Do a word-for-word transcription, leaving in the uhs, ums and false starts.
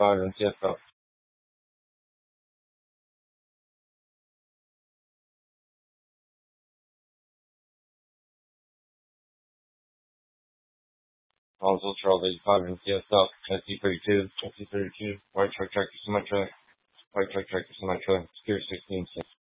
八人介绍。Console Charlie, five and C S L, S C thirty-two, S C thirty-two, white truck tractor semi truck, white truck tractor semi truck, Secure sixteen.